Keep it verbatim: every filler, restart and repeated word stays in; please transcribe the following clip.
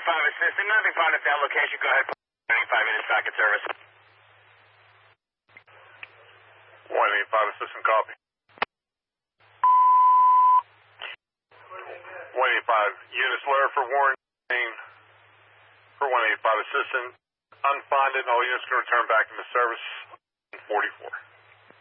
eighty-five assistant, nothing found at that location. Go ahead. eighty-five minute socket service. one eighty-five assistant, copy. one eighty-five, units alert for warrant for one eighty-five assistant. Unfinded, all units can return back into service. forty-four.